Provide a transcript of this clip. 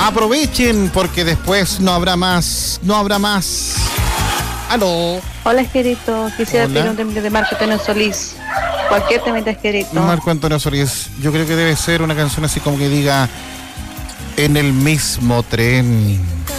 Aprovechen porque después no habrá más. Aló. Hola, Esquerito. Quisiera Hola. pedir un tema de Marco Antonio Solís. Cualquier temita, Esquerito. Marco Antonio Solís. Yo creo que debe ser una canción así como que diga: en el mismo tren.